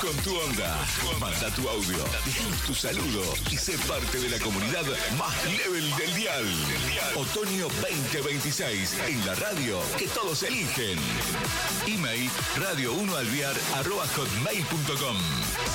Con tu onda. Manda tu audio, déjanos tu saludo y sé parte de la comunidad más level del dial. Otoño 2026, en la radio que todos eligen. Email radio1alviar@hotmail.com.